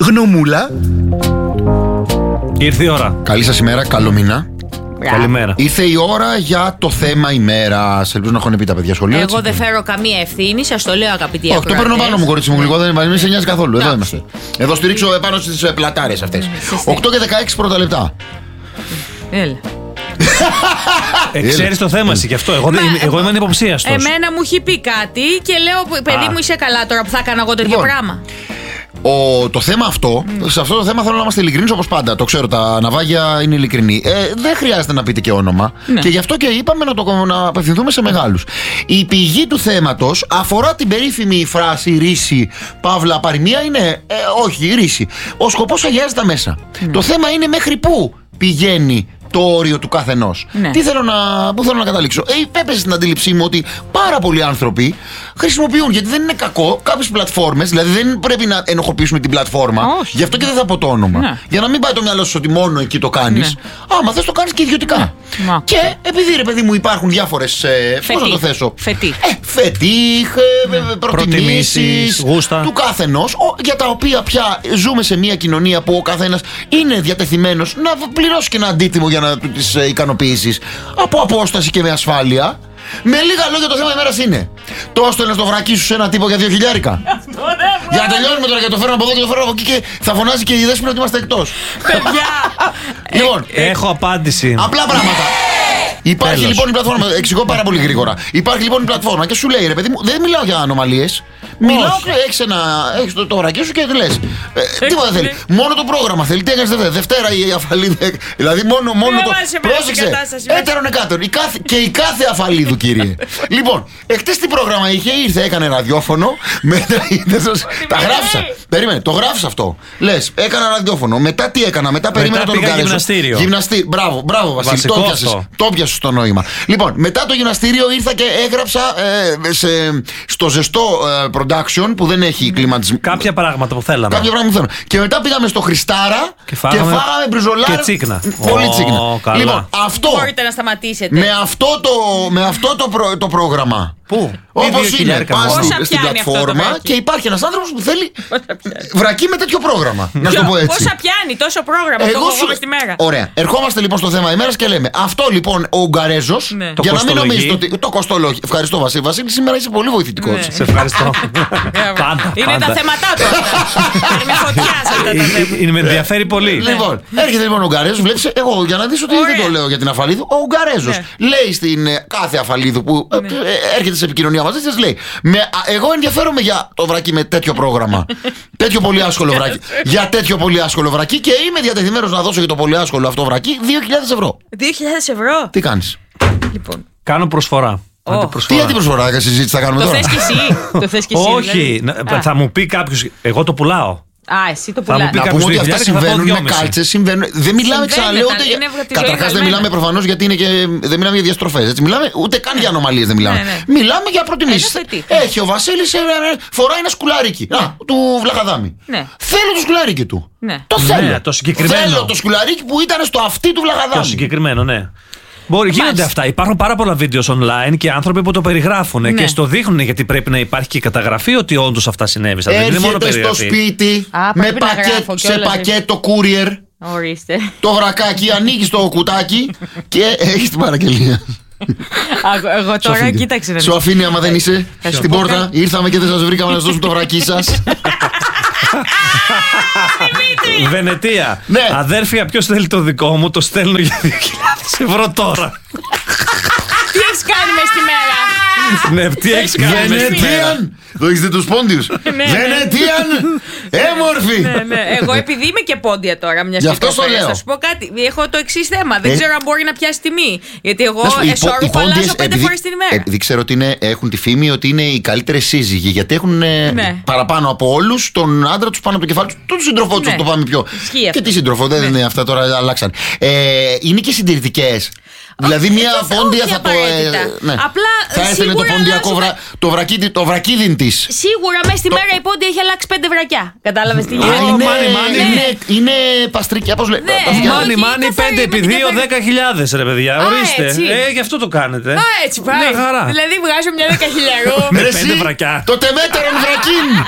Γνωμούλα. Ήρθε η ώρα. Καλή σας ημέρα, καλό μήνα. Καλημέρα. Ήρθε η ώρα για το θέμα ημέρας. Ελπίζω να έχουν πει τα παιδιά σχολείο. Εγώ δεν φέρω καμία ευθύνη, σας το λέω αγαπητοί Όχι, ακροατές. το παίρνω πάνω μου, κορίτσι μου, γλυκό, δεν σε νοιάζει καθόλου. Εδώ είμαστε. Εδώ στηρίξω επάνω στις πλατάρες αυτές. 8 και 16 πρώτα λεπτά. Έλα. Ξέρεις το θέμα εσύ γι' αυτό. Εγώ είμαι υποψίαστος. Εμένα μου έχει πει κάτι και λέω, παιδί μου, είσαι καλά τώρα που θα έκανα εγώ τέτοιο πράγμα. Το θέμα αυτό, σε αυτό το θέμα θέλω να είμαστε ειλικρινείς όπως πάντα. Το ξέρω, τα ναυάγια είναι ειλικρινή. Δεν χρειάζεται να πείτε και όνομα. Ναι. Και γι' αυτό και είπαμε να απευθυνθούμε σε μεγάλους. Η πηγή του θέματος αφορά την περίφημη φράση ρίση, παύλα, παροιμία. Είναι, όχι, ρίση. Ο σκοπός αγιάζει τα μέσα. Ναι. Το θέμα είναι μέχρι πού πηγαίνει το όριο του καθενός. Ναι. Πού θέλω να καταλήξω. Έπεσε στην αντίληψή μου ότι πάρα πολλοί άνθρωποι χρησιμοποιούν, γιατί δεν είναι κακό, κάποιες πλατφόρμες, δηλαδή δεν πρέπει να ενοχοποιήσουμε την πλατφόρμα. Όχι. Γι' αυτό και δεν θα πω το όνομα. Ναι. Για να μην πάει το μυαλό σου ότι μόνο εκεί το κάνεις. Ναι. Άμα θες το κάνεις και ιδιωτικά. Ναι. Και επειδή, ρε παιδί μου, υπάρχουν διάφορες. Πώς να το θέσω. Φετίχ, προτιμήσεις του καθενός, για τα οποία πια ζούμε σε μια κοινωνία που ο καθένας είναι διατεθειμένος να πληρώσει και ένα αντίτιμο για να του τις ικανοποιήσεις από απόσταση και με ασφάλεια. Με λίγα λόγια, το θέμα ημέρας είναι: το έστελνες το βρακί σου σε ένα τύπο για 2 χιλιάρικα. Για να τελειώνουμε τώρα, για το φέρνω από εδώ και το φέρνω από εκεί και θα φωνάζει και η δέσποινα ότι είμαστε εκτός. Παιδιά! Λοιπόν, έχω απάντηση. Απλά πράγματα. Υπάρχει λοιπόν η πλατφόρμα. Εξηγώ πάρα πολύ γρήγορα. Υπάρχει λοιπόν η πλατφόρμα και σου λέει, ρε παιδί μου, δεν μιλάω για ανομαλίες. Μιλάω, έχεις το βρακί σου και λες. Τίποτα δεν θέλει. Μόνο το πρόγραμμα θέλει. Τι έκανες Δευτέρα η Αφαλίδου. Δηλαδή μόνο το. Πρόσεξε. Έτερον εκάτερον. Και η κάθε Αφαλίδου, κύριε. Λοιπόν, εχθές τι πρόγραμμα είχε, έκανε ραδιόφωνο. Τα γράφησα. Περίμενε, το γράφεις αυτό. Λες, έκανα ραδιόφωνο. Μετά τι έκανα, μετά περίμενα τον Ουγγαρέζο. Γυμναστήριο. Μπράβο, Βασίλη. Το πιάσες στο νόημα. Λοιπόν, μετά το γυμναστήριο ήρθα και έγραψα στο ζεστό production που δεν έχει κλιματισμό. Κάποια πράγματα που θέλαμε. Και μετά πήγαμε στο Χριστάρα και φάγαμε μπριζολάρα. Και τσίκνα. Πολύ τσίκνα. Λοιπόν, αυτό. Μπορείτε να σταματήσετε. Με αυτό το πρόγραμμα. Πού? Όπως είναι, πας στην πλατφόρμα και υπάρχει ένας άνθρωπος που θέλει βρακί με τέτοιο πρόγραμμα. Να σου το πω έτσι. Πόσα πιάνει τόσο πρόγραμμα, το έχω στη μέρα. Ωραία. Ερχόμαστε λοιπόν στο θέμα ημέρας και λέμε: αυτό λοιπόν ο Ουγγαρέζος. Για να μην νομίζετε ότι. Το κοστολόγιο. Ευχαριστώ, Βασίλη. Βασίλη, σήμερα είσαι πολύ βοηθητικός. Σε ευχαριστώ. Είναι τα θέματά του. Με φωτιά. Με ενδιαφέρει πολύ. Λοιπόν, έρχεται λοιπόν ο Ουγγαρέζος, βλέπεις. Εγώ για να δεις ότι δεν το λέω για την Αφαλίδου. Ο Ουγγαρέζος λέει στην κάθε Αφαλίδου που έρχεται σε επικοινωνία μαζί της, λέει: εγώ ενδιαφέρομαι για το βρακί με τέτοιο πρόγραμμα. Τέτοιο πολύ άσχολο βρακί. Για τέτοιο πολύ άσχολο βρακί και είμαι διατεθειμένος να δώσω για το πολύ άσχολο αυτό βρακί 2.000 ευρώ. 2.000 ευρώ. Τι κάνεις? Λοιπόν. Κάνω προσφορά. Τι αντιπροσφορά, συζήτηση θα κάνουμε τώρα? Το θες και εσύ. Όχι, θα μου πει κάποιος, εγώ το πουλάω. Εσύ το πουλάς. Να πούμε ότι αυτά συμβαίνουν με κάλτσες. Δεν μιλάμε, ξαναλέω, καταρχάς δεν μιλάμε προφανώς γιατί δεν μιλάμε για διαστροφές. Μιλάμε ούτε καν για ανομαλίες δεν μιλάμε. Μιλάμε για προτιμήσεις. Έχει ο Βασίλης, φοράει ένα σκουλαρίκι του Βλαχαδάμη. Θέλω το σκουλαρίκι του. Το θέλω. Θέλω το σκουλαρίκι που ήταν στο αυτί του Βλαχαδάμη. Το συγκεκριμένο, ναι. Γίνονται αυτά. Υπάρχουν πάρα πολλά βίντεο online και άνθρωποι που το περιγράφουν και στο δείχνουν, γιατί πρέπει να υπάρχει και καταγραφή ότι όντως αυτά συνέβησαν. Έρχεται στο σπίτι σε πακέτο courier. Ορίστε. Το βρακάκι, ανοίγει το κουτάκι και έχει την παραγγελία. Εγώ τώρα κοίταξε. Σου αφήνει άμα δεν είσαι στην πόρτα. Ήρθαμε και δεν σας βρήκαμε να σας δώσουμε το βρακί σας. Βενετία. Ναι. Αδέρφια, ποιος θέλει το δικό μου? Το στέλνω για 2.000 ευρώ τώρα. Τι έχεις κάνει μες τη μέρα? Ναι, τι έχεις κάνει μες τη μέρα? Βενετίαν. Το έχεις δει τους πόντιους? Βενετίαν. Έμορφη. Εγώ επειδή είμαι και πόντια τώρα, μια γι' αυτό το λέω. Θα σου πω κάτι. Έχω το εξής θέμα. Δεν ξέρω αν μπορεί να πιάσει τιμή. Γιατί εγώ εσώρουχο αλλάζω 5 φορές την ημέρα. Επειδή ξέρω ότι έχουν τη φήμη ότι είναι οι καλύτερες σύζυγοι. Γιατί έχουν παραπάνω από όλους τον άντρα τους πάνω από το κεφάλι τους, τον σύντροφό τους, το πάμε πιο. Και τι σύντροφο, δεν είναι αυτά τώρα, αλλάξαν. Είναι και συντηρητικές. Δηλαδή μια πόντια θα το. Απλά θα έστελνε το ποντιακό το βρακίδιν της. Σίγουρα μέσα στη μέρα η πόντια έχει αλλάξει 5 βρακιά. Κατάλαβες τι γίνεται? Είναι παστρικιά, πώς λέτε. Μάνι, 5 επί 2, 10.000 ρε παιδιά. Ορίστε. Γι' αυτό το κάνετε. Έτσι πάει. Δηλαδή βγάζω μια 10.000 με 5 βρακιά. Το τεμέτερον βρακίν.